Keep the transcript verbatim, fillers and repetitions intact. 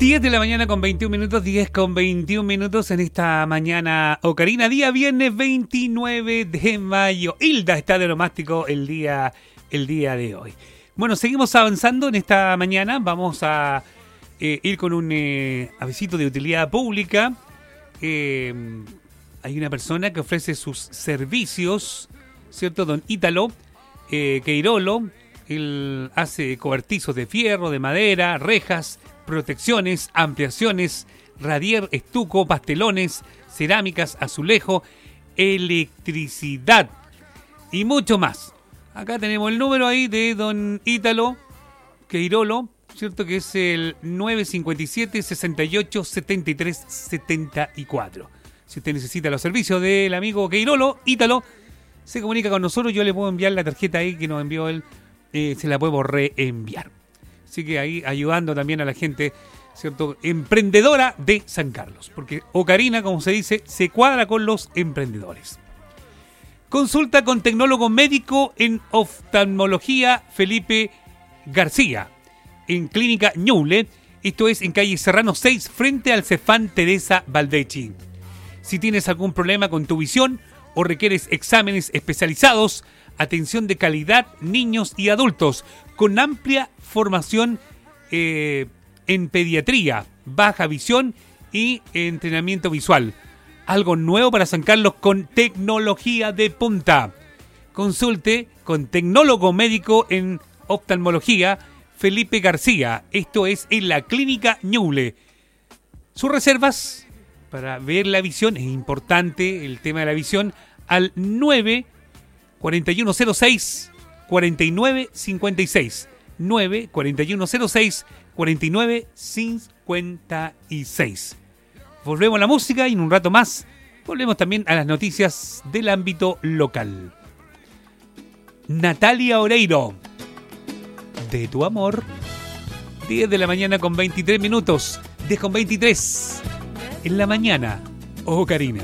diez de la mañana con veintiún minutos, diez con veintiún minutos en esta mañana ocarina, día viernes veintinueve de mayo. Hilda está de onomástico el día, el día de hoy. Bueno, seguimos avanzando en esta mañana. Vamos a eh, ir con un eh, avisito de utilidad pública. Eh, hay una persona que ofrece sus servicios, ¿cierto? Don Ítalo eh, Queirolo. Él hace cobertizos de fierro, de madera, rejas, protecciones, ampliaciones, radier, estuco, pastelones, cerámicas, azulejo, electricidad y mucho más. Acá tenemos el número ahí de don Ítalo Queirolo, ¿cierto? Que es el nueve cinco siete, seis ocho, siete tres siete cuatro. Si usted necesita los servicios del amigo Queirolo, Ítalo, se comunica con nosotros. Yo le puedo enviar la tarjeta ahí que nos envió él, eh, se la puedo reenviar. Así que ahí ayudando también a la gente, ¿cierto?, emprendedora de San Carlos. Porque Ocarina, como se dice, se cuadra con los emprendedores. Consulta con tecnólogo médico en oftalmología Felipe García, en Clínica Ñuble. Esto es en calle Serrano seis, frente al Cefán Teresa Valdechi. Si tienes algún problema con tu visión o requieres exámenes especializados, atención de calidad, niños y adultos, con amplia formación eh, en pediatría, baja visión y entrenamiento visual. Algo nuevo para San Carlos con tecnología de punta. Consulte con tecnólogo médico en oftalmología Felipe García. Esto es en la Clínica Ñuble. Sus reservas para ver la visión, es importante el tema de la visión, al nueve cuarenta y uno cero seis cuarenta y nueve cincuenta y seis. nueve cuarenta y uno cero seis cuarenta y nueve cincuenta y seis. Volvemos a la música y en un rato más volvemos también a las noticias del ámbito local. Natalia Oreiro, de tu amor. diez de la mañana con veintitrés minutos. diez con veintitrés en la mañana. Ocarina.